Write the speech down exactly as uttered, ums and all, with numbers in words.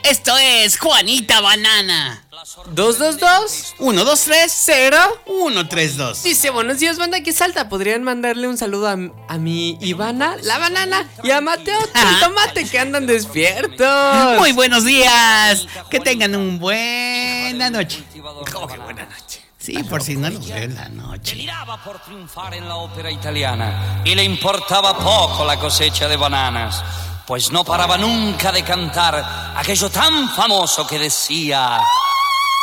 Esto es Juanita Banana. Dos, dos, dos. Uno, dos, tres. Cero. Uno, tres, dos. Dice, buenos días, banda que salta. ¿Podrían mandarle un saludo a, a mi Ivana, la banana, y a Mateo, el tomate, que andan despiertos? Muy buenos días. Que tengan una buena noche. ¿Cómo que buena noche? Sí, por si no los veo en la noche. Deliraba por triunfar en la ópera italiana y le importaba poco la cosecha de bananas, pues no paraba nunca de cantar aquello tan famoso que decía...